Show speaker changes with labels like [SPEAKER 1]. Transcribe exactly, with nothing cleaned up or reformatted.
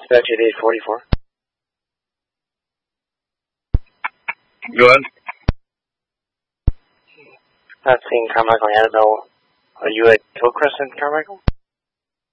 [SPEAKER 1] Dispatch eighty-eight forty-four.
[SPEAKER 2] Go ahead.
[SPEAKER 1] That's in Carmichael, Annabelle. Are you at Hillcrest in Carmichael?